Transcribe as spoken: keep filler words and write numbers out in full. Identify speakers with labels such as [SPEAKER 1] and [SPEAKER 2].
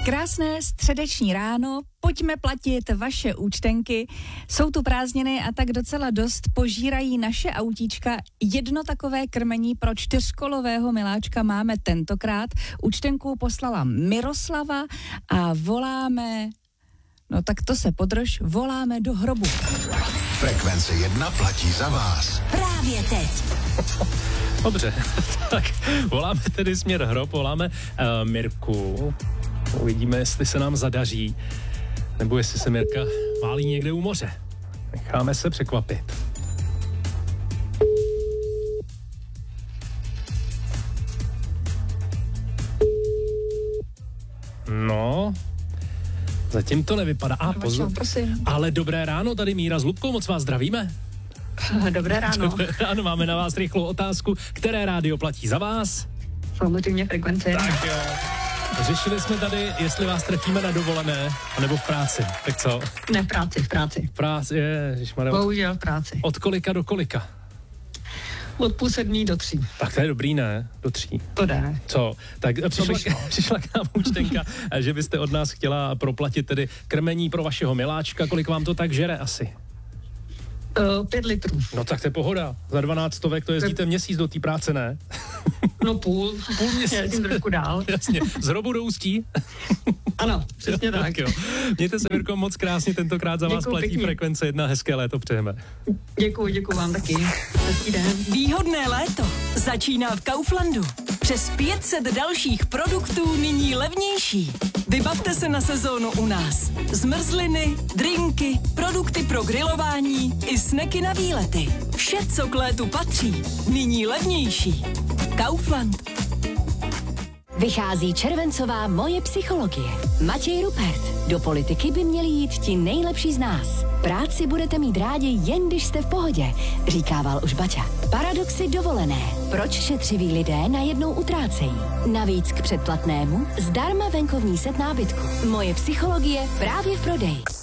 [SPEAKER 1] Krásné středeční ráno, pojďme platit vaše účtenky. Jsou tu prázdniny a tak docela dost požírají naše autíčka. Jedno takové krmení pro čtyřkolového miláčka máme tentokrát. Účtenku poslala Miroslava a voláme, no tak to se podrž, voláme do hrobu.
[SPEAKER 2] Frekvence jedna platí za vás.
[SPEAKER 3] Právě teď.
[SPEAKER 4] Dobře, tak voláme tedy směr hrob, voláme uh, Mirku. Uvidíme, jestli se nám zadaří, nebo jestli se Mirka válí někde u moře. Necháme se překvapit. No, zatím to nevypadá. A pozor, ale dobré ráno, tady Míra s Lubkou, moc vás zdravíme.
[SPEAKER 5] Dobré ráno.
[SPEAKER 4] Dobré ráno, máme na vás rychlou otázku. Které rádio platí za vás?
[SPEAKER 5] Samozřejmě Frekvence.
[SPEAKER 4] Tak jo. Řešili jsme tady, jestli vás trefíme na dovolené, anebo v práci. Tak co?
[SPEAKER 5] Ne, v práci, v práci.
[SPEAKER 4] V práci, ježišmarja.
[SPEAKER 5] Bohužel v práci.
[SPEAKER 4] Od kolika do kolika?
[SPEAKER 5] Od půl sedmí do tří.
[SPEAKER 4] Tak to je dobrý, ne? Do tří.
[SPEAKER 5] To jde.
[SPEAKER 4] Co? Tak přišla, přišla k nám účtenka, že byste od nás chtěla proplatit tedy krmení pro vašeho miláčka. Kolik vám to tak žere asi?
[SPEAKER 5] Uh, pět litrů.
[SPEAKER 4] No tak to je pohoda. Za dvanáct stovek to jezdíte měsíc do té práce, ne?
[SPEAKER 5] No půl.
[SPEAKER 4] Půl měsíc.
[SPEAKER 5] Jezdím trošku dál.
[SPEAKER 4] Jasně. Z hrobu do Ústí?
[SPEAKER 5] Ano, přesně tak.
[SPEAKER 4] Tak jo. Mějte se, Mirko, moc krásně, tentokrát za vás
[SPEAKER 5] Děkuju,
[SPEAKER 4] platí
[SPEAKER 5] pěkně.
[SPEAKER 4] Frekvence jedna, hezké léto přejeme.
[SPEAKER 5] Děkuji, děkuji vám taky. Hezký den.
[SPEAKER 3] Výhodné léto začíná v Kauflandu. Přes pět set dalších produktů nyní levnější. Vybavte se na sezónu u nás. Zmrzliny, drinky, produkty pro grilování i sneky na výlety. Vše, co k létu patří, nyní levnější. Kaufland.
[SPEAKER 6] Vychází červencová Moje psychologie. Matěj Rupert. Do politiky by měli jít ti nejlepší z nás. Práci budete mít rádi, jen když jste v pohodě, říkával už Baťa. Paradoxy dovolené. Proč šetřiví lidé najednou utrácejí? Navíc k předplatnému zdarma venkovní set nábytku. Moje psychologie právě v prodeji.